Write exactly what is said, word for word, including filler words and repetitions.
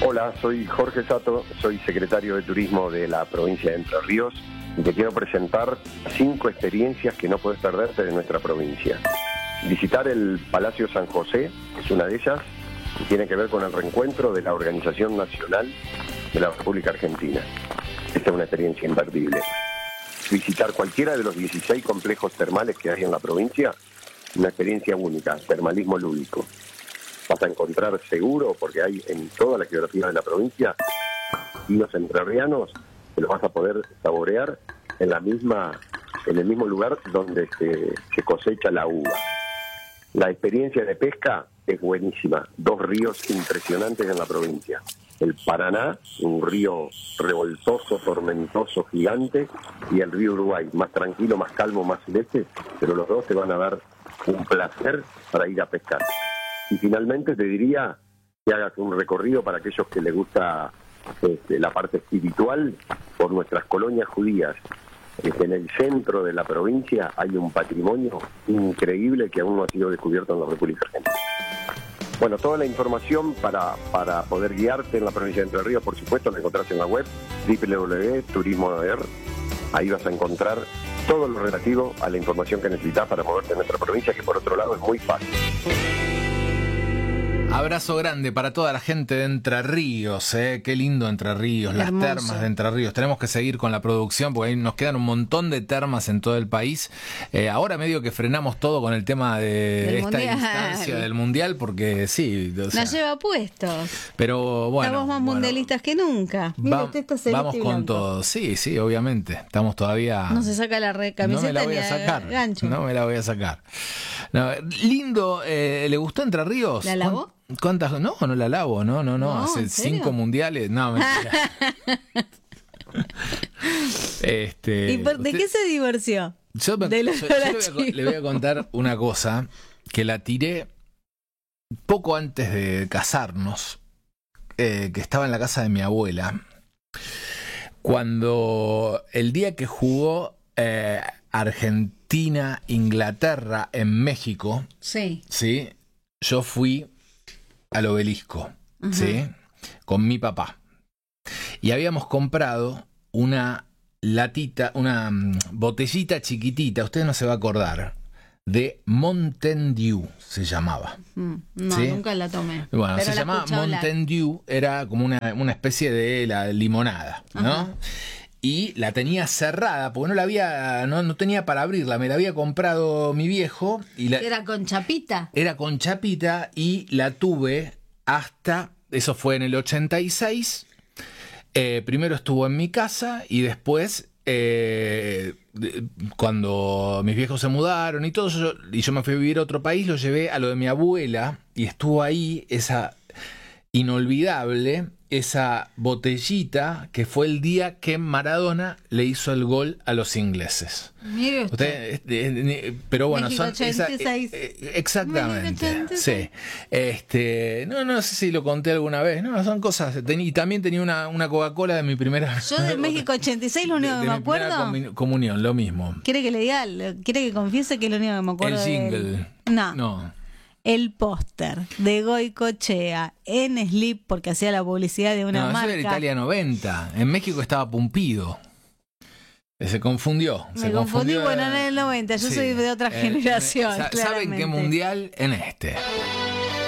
Hola, soy Jorge Sato, soy secretario de Turismo de la provincia de Entre Ríos y te quiero presentar cinco experiencias que no puedes perderte de nuestra provincia. Visitar el Palacio San José es una de ellas y tiene que ver con el reencuentro de la Organización Nacional de la República Argentina. Esta es una experiencia imperdible. Visitar cualquiera de los dieciséis complejos termales que hay en la provincia, una experiencia única, termalismo lúdico. Vas a encontrar seguro, porque hay en toda la geografía de la provincia, vinos entrerrianos que los vas a poder saborear en la misma, en el mismo lugar donde se, se cosecha la uva. La experiencia de pesca es buenísima. Dos ríos impresionantes en la provincia. El Paraná, un río revoltoso, tormentoso, gigante, y el río Uruguay, más tranquilo, más calmo, más celeste, pero los dos te van a dar un placer para ir a pescar. Y finalmente te diría que hagas un recorrido para aquellos que les gusta este, la parte espiritual por nuestras colonias judías. Este, en el centro de la provincia hay un patrimonio increíble que aún no ha sido descubierto en la República Argentina. Bueno, toda la información para, para poder guiarte en la provincia de Entre Ríos, por supuesto, la encontrás en la web doble u doble u doble u punto turismo punto er. Ahí vas a encontrar todo lo relativo a la información que necesitas para moverte en nuestra provincia, que por otro lado es muy fácil. Abrazo grande para toda la gente de Entre Ríos, ¿eh? Qué lindo Entre Ríos, las Hermoso. termas de Entre Ríos. Tenemos que seguir con la producción porque ahí nos quedan un montón de termas en todo el país. Eh, ahora medio que frenamos todo con el tema de Del esta mundial. instancia del mundial porque sí. O sea, Nos lleva puestos. pero bueno. Estamos más bueno, mundialistas que nunca. Mira, va- usted está celeste vamos y con blanco. todo. Sí, sí, obviamente. Estamos todavía. No se saca la re No camiseta me la voy ni a sacar. gancho. No me la voy a sacar. No, lindo, eh, ¿le gustó Entre Ríos? ¿La lavó? ¿Cuántas? No, no la lavo, no, no, no. No, Hace ¿en serio? cinco mundiales. No, mentira. este, ¿Y por, de usted- qué se divorció? Yo, me- de yo- los yo le, voy a, co- chicos. le voy a contar una cosa que la tiré poco antes de casarnos, eh, que estaba en la casa de mi abuela, cuando el día que jugó eh, Argentina-Inglaterra en México, Sí. ¿sí? Yo fui al obelisco, ¿sí? Con mi papá. Y habíamos comprado una latita, una mm, botellita chiquitita, usted no se va a acordar, de Mountain Dew se llamaba. Mm, No, ¿Sí? nunca la tomé. Bueno, Pero se la llamaba escuché hablar. Mountain Dew, era como una, una especie de la limonada, ¿no? Ajá. Y la tenía cerrada, porque no la había, no, no tenía para abrirla, me la había comprado mi viejo y la, ¿Era con chapita? era con chapita y la tuve hasta, eso fue en el ochenta y seis, eh, primero estuvo en mi casa y después, eh, de- cuando mis viejos se mudaron y todo, yo, y yo me fui a vivir a otro país, lo llevé a lo de mi abuela y estuvo ahí esa inolvidable, esa botellita que fue el día que Maradona le hizo el gol a los ingleses. Mire usted. Usted, eh, eh, pero bueno, México son esa- ochenta y seis. eh, eh, exactamente. México ochenta y seis. Sí. Este, no, no sé si lo conté alguna vez. No, son cosas. Ten- y también tenía una, una Coca-Cola de mi primera. Yo de México ochenta y seis lo único de- que de me mi primera acuerdo. comu- comunión, lo mismo. ¿Quiere que le diga? ¿Quiere que confiese que es lo único que me acuerdo? El del- jingle. No. No. El póster de Goicoechea en Slip, porque hacía la publicidad de una No, eso marca. era Italia noventa. En México estaba Pumpido. Se confundió. Me se confundí, confundió, bueno, en el noventa. Yo sí. soy de otra Eh, generación. sa- ¿Saben qué claramente. mundial? En este.